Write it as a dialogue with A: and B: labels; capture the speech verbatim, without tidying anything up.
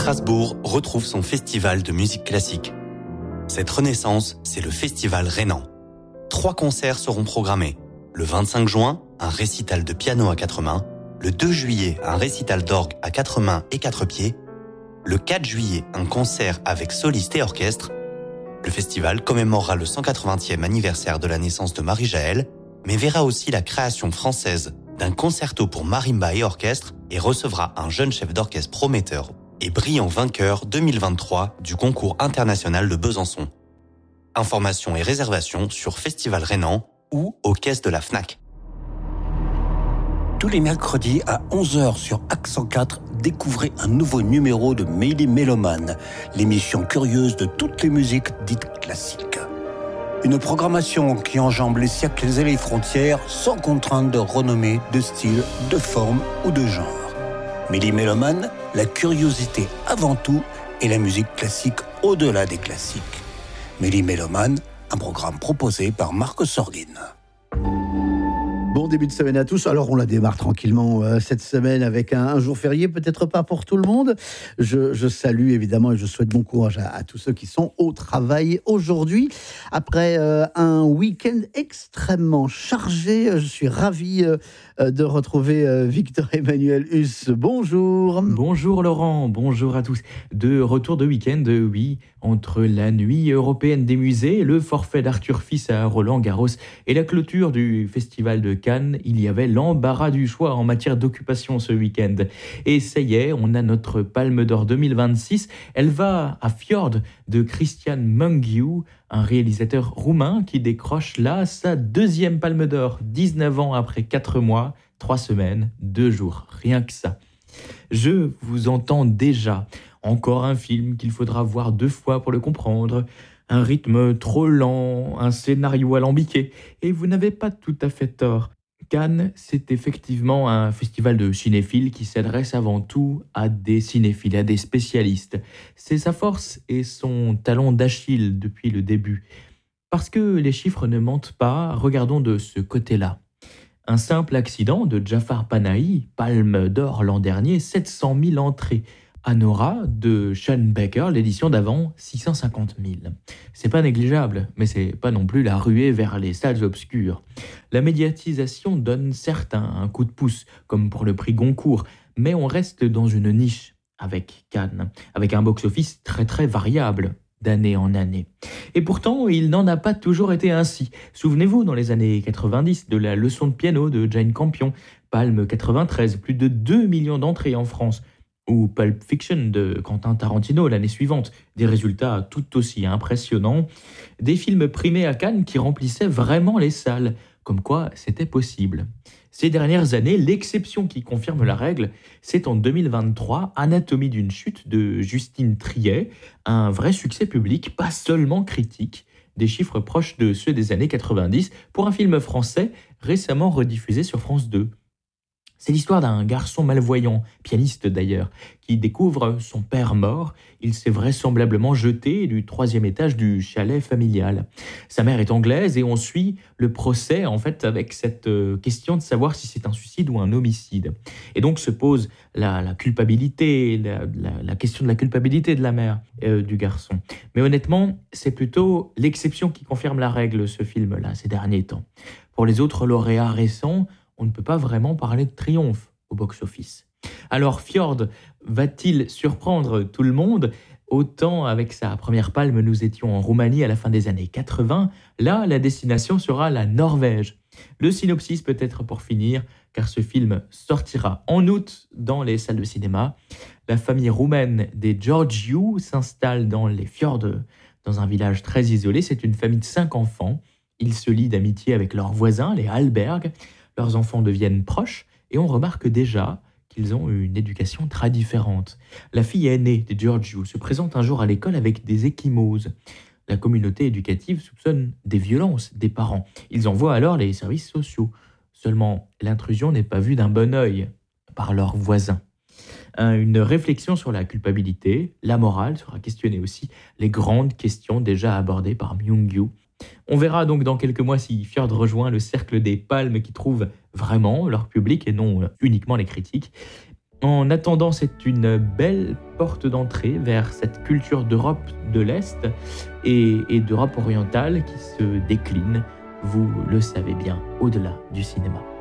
A: Strasbourg retrouve son festival de musique classique. Cette renaissance, c'est le Festival Rhénan. Trois concerts seront programmés. Le vingt-cinq juin, un récital de piano à quatre mains. Le deux juillet, un récital d'orgue à quatre mains et quatre pieds. Le quatre juillet, un concert avec soliste et orchestre. Le festival commémorera le cent quatre-vingtième anniversaire de la naissance de Marie-Jaël, mais verra aussi la création française d'un concerto pour marimba et orchestre et recevra un jeune chef d'orchestre prometteur et brillant vainqueur deux mille vingt-trois du concours international de Besançon. Informations et réservations sur Festival Rhénan ou aux caisses de la Fnac.
B: Tous les mercredis à onze heures sur Accent quatre, découvrez un nouveau numéro de Méli Méloman, l'émission curieuse de toutes les musiques dites classiques. Une programmation qui enjambe les siècles et les frontières sans contrainte de renommée, de style, de forme ou de genre. Méli Méloman, la curiosité avant tout et la musique classique au-delà des classiques. Méli Méloman, un programme proposé par Marc Sorgin.
C: Bon début de semaine à tous. Alors on la démarre tranquillement euh, cette semaine avec un, un jour férié, peut-être pas pour tout le monde. Je, je salue évidemment et je souhaite bon courage à, à tous ceux qui sont au travail aujourd'hui. Après euh, un week-end extrêmement chargé, je suis ravi euh, de retrouver euh, Victor-Emmanuel Huss. Bonjour.
D: Bonjour Laurent, bonjour à tous. De retour de week-end, oui, entre la nuit européenne des musées, le forfait d'Arthur Fils à Roland-Garros et la clôture du festival de Cannes, il y avait l'embarras du choix en matière d'occupation ce week-end. Et ça y est, on a notre Palme d'Or deux mille vingt-six. Elle va à Fjord de Cristian Mungiu, un réalisateur roumain qui décroche là sa deuxième Palme d'Or, dix-neuf ans après quatre mois, trois semaines, deux jours, rien que ça. Je vous entends déjà. Encore un film qu'il faudra voir deux fois pour le comprendre. Un rythme trop lent, un scénario alambiqué. Et vous n'avez pas tout à fait tort. Cannes, c'est effectivement un festival de cinéphiles qui s'adresse avant tout à des cinéphiles, à des spécialistes. C'est sa force et son talon d'Achille depuis le début. Parce que les chiffres ne mentent pas, regardons de ce côté-là. Un simple accident de Jafar Panahi, Palme d'Or l'an dernier, sept cent mille entrées. Anora de Sean Baker, l'édition d'avant, six cent cinquante mille. C'est pas négligeable, mais c'est pas non plus la ruée vers les salles obscures. La médiatisation donne certes un coup de pouce, comme pour le prix Goncourt, mais on reste dans une niche avec Cannes, avec un box-office très très variable d'année en année. Et pourtant, il n'en a pas toujours été ainsi. Souvenez-vous, dans les années quatre-vingt-dix, de la leçon de piano de Jane Campion, Palme quatre-vingt-treize, plus de deux millions d'entrées en France, ou Pulp Fiction de Quentin Tarantino l'année suivante, des résultats tout aussi impressionnants, des films primés à Cannes qui remplissaient vraiment les salles, comme quoi c'était possible. Ces dernières années, l'exception qui confirme la règle, c'est en deux mille vingt-trois, Anatomie d'une chute de Justine Triet, un vrai succès public, pas seulement critique, des chiffres proches de ceux des années quatre-vingt-dix pour un film français récemment rediffusé sur France deux. C'est l'histoire d'un garçon malvoyant, pianiste d'ailleurs, qui découvre son père mort. Il s'est vraisemblablement jeté du troisième étage du chalet familial. Sa mère est anglaise et on suit le procès en fait avec cette question de savoir si c'est un suicide ou un homicide. Et donc se pose la, la culpabilité, la, la, la question de la culpabilité de la mère euh, du garçon. Mais honnêtement, c'est plutôt l'exception qui confirme la règle, ce film-là, ces derniers temps. Pour les autres lauréats récents, on ne peut pas vraiment parler de triomphe au box-office. Alors Fjord va-t-il surprendre tout le monde ? Autant avec sa première palme, nous étions en Roumanie à la fin des années quatre-vingts. Là, la destination sera la Norvège. Le synopsis peut-être pour finir, car ce film sortira en août dans les salles de cinéma. La famille roumaine des Georgiou s'installe dans les fjords, dans un village très isolé. C'est une famille de cinq enfants. Ils se lient d'amitié avec leurs voisins, les Hallberg. Leurs enfants deviennent proches et on remarque déjà qu'ils ont une éducation très différente. La fille aînée des Georgiou se présente un jour à l'école avec des ecchymoses. La communauté éducative soupçonne des violences des parents. Ils envoient alors les services sociaux. Seulement, l'intrusion n'est pas vue d'un bon œil par leurs voisins. Une réflexion sur la culpabilité, la morale sera questionnée aussi, les grandes questions déjà abordées par Myung-gyu. On verra donc dans quelques mois si Fjord rejoint le cercle des palmes qui trouvent vraiment leur public et non uniquement les critiques. En attendant, c'est une belle porte d'entrée vers cette culture d'Europe de l'Est et, et d'Europe orientale qui se décline, vous le savez bien, au-delà du cinéma.